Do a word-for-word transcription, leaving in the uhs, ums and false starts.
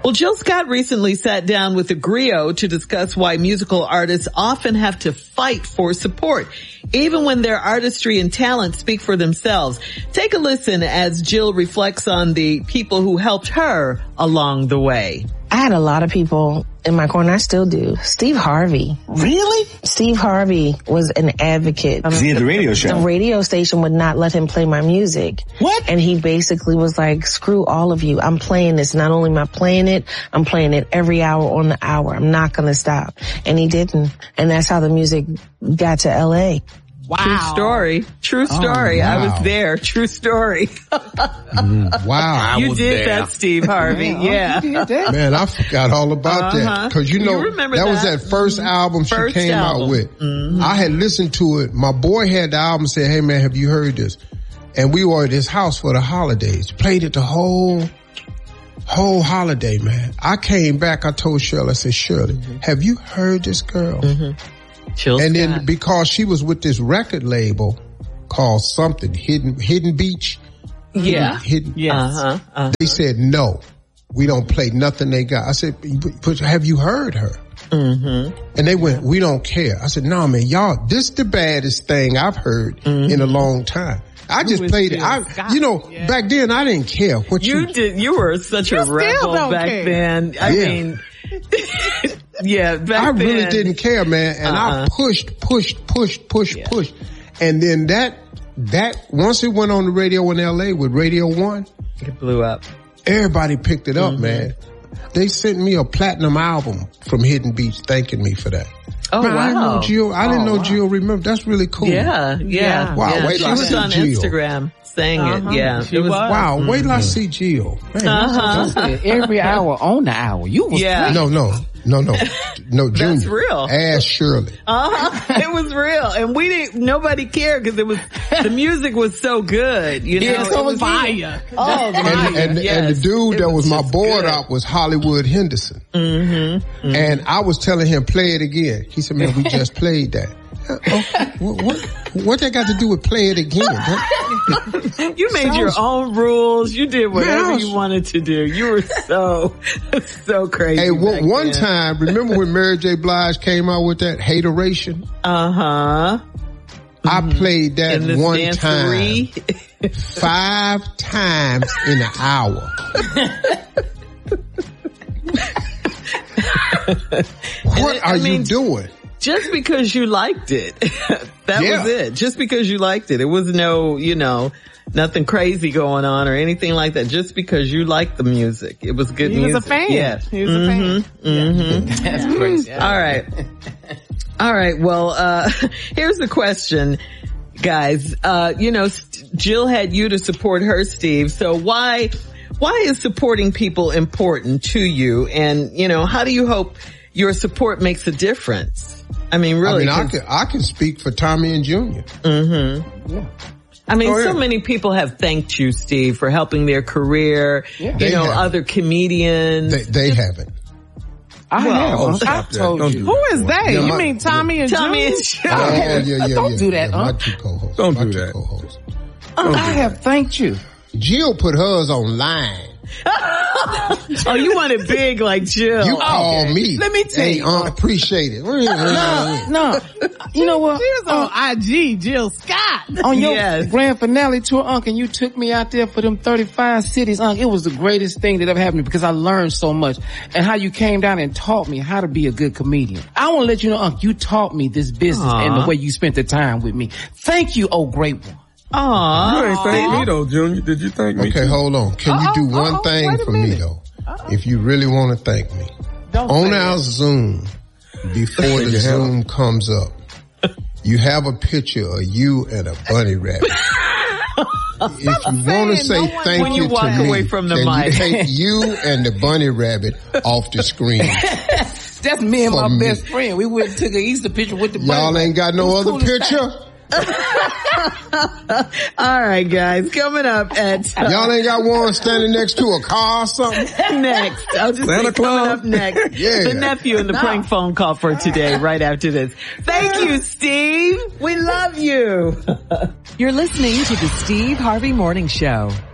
Well, Jill Scott recently sat down with the Griot to discuss why musical artists often have to fight for support, even when their artistry and talent speak for themselves. Take a listen as Jill reflects on the people who helped her along the way. I had a lot of people in my corner. I still do. Steve Harvey. Really? Steve Harvey was an advocate. He had the radio show. The radio station would not let him play my music. What? And he basically was like, screw all of you. I'm playing this. Not only am I playing it, I'm playing it every hour on the hour. I'm not going to stop. And he didn't. And that's how the music got to L A. Wow. True story. True story. Oh, wow. I was there. True story. mm, wow. You I did there. that, Steve Harvey. Man, yeah. Oh, that. Man, I forgot all about uh-huh. that. Cause you know, you that, that was that first mm-hmm. album she first came album. out with. Mm-hmm. I had listened to it. My boy had the album, said, hey man, have you heard this? And we were at his house for the holidays. Played it the whole, whole holiday, man. I came back, I told Shirley, I said, Shirley, mm-hmm. have you heard this girl? Mm-hmm. Jill and Scott. then because she was with this record label called something, Hidden Hidden Beach. Yeah. Hidden. Yes. Uh-huh. Uh-huh. They said, no, we don't play nothing they got. I said, but have you heard her? Mm-hmm. And they went, we don't care. I said, no, man, y'all, this the baddest thing I've heard mm-hmm. in a long time. I just played it. I, Scott? you know, yeah. back then I didn't care what you, you did. You were such you a rebel back care. then. I yeah. mean, yeah, back I then. really didn't care, man. And uh-uh. I pushed, pushed, pushed, pushed, yeah. pushed. And then that, that, once it went on the radio in L A with Radio One, it blew up. Everybody picked it up, mm-hmm. man. They sent me a platinum album from Hidden Beach thanking me for that. Oh, man, wow. I didn't know Jill, I didn't oh, know wow. Jill remembered. That's really cool. Yeah, yeah. yeah. Wow, yeah. wait She till was I on see Jill. Instagram saying uh-huh. it. Yeah. She it was. was. Wow, mm-hmm. wait till I see Jill. Man, uh-huh. Every hour on the hour. You was yeah. No, no, no, no, no, Junior. That's real. Ask Shirley. Uh-huh. It was real. And we didn't, nobody cared because it was, the music was so good, you know. Yeah, it was fire. Oh, and, and, and, yes. and the dude it that was, was my board good. op was Hollywood Henderson. Mm-hmm. Mm-hmm. And I was telling him, play it again. He said, man, we just played that. Oh, what, what, what that got to do with play it again? You made Sounds, your own rules. You did whatever man, was, you wanted to do. You were so, so crazy. Hey, w- one then. time, remember when Mary J. Blige came out with that Hateration? Uh-huh. I mm-hmm. played that in one dancery. time. Five times in an hour. What it, are I mean, you doing? Just because you liked it. That yeah. was it. Just because you liked it. It was no, you know, nothing crazy going on or anything like that. Just because you liked the music. It was good he music. He was a fan. Yeah. He was mm-hmm. a fan. Mm-hmm. Yeah. That's crazy. All right. All right. Well, uh, here's the question, guys. Uh, you know, Jill had you to support her, Steve. So why, why is supporting people important to you? And, you know, how do you hope your support makes a difference? I mean, really. I mean, I can, I can speak for Tommy and Junior. Mm-hmm. Yeah. I mean, so many people have thanked you, Steve, for helping their career. Yeah. You they know, haven't. other comedians. They, they haven't. I well, have. I told Don't you. Who is that? Yeah, you my, mean Tommy yeah. and Tommy Junior? and Junior? Oh, yeah, yeah, yeah. Don't yeah, do that, yeah, huh? My two co-hosts. Don't my do two that. Co-hosts. Uh, I have thanked you. Jill put hers online. Oh, you want it big like Jill. You call okay. me. Let me tell hey, you. Uh, appreciate it. no, no. You know what? She was on uh, I G, Jill Scott. On your yes. grand finale tour, Unc, and you took me out there for them thirty-five cities, Unc. It was the greatest thing that ever happened to me because I learned so much. And how you came down and taught me how to be a good comedian. I want to let you know, Unc, you taught me this business Aww. And the way you spent the time with me. Thank you, oh great one. Aww. You ain't thank me though, Junior. Did you thank me? Okay, too? hold on. Can Uh-oh, you do one uh-oh, thing for minute. me though? Uh-oh. If you really want to thank me. Don't On say our it. Zoom, before the Zoom comes up, you have a picture of you and a bunny rabbit. If you want to say no one- thank When you you walk to me, away from the then mic. you take you and the bunny rabbit off the screen. That's me and For my me. best friend. We went and took an Easter picture with the Y'all bunny. ain't got no It was other cool as picture? All right, guys, coming up at uh, Y'all ain't got one standing next to a car or something? next. I'll just Santa say coming Claus? up next. Yeah. The nephew and the prank phone call for today, right after this. Thank you, Steve. We love you. You're listening to the Steve Harvey Morning Show.